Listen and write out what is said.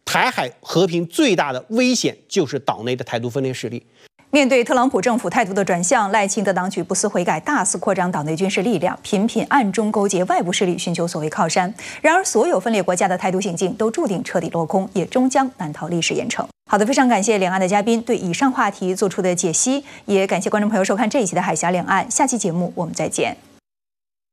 台海和平最大的危险就是岛内的台独分裂势力。 面对特朗普政府态度的转向，赖清德当局不思悔改，大肆扩张岛内军事力量，频频暗中勾结外部势力，寻求所谓靠山。然而，所有分裂国家的台独行径都注定彻底落空，也终将难逃历史严惩。好的，非常感谢两岸的嘉宾对以上话题做出的解析，也感谢观众朋友收看这一期的《海峡两岸》，下期节目我们再见。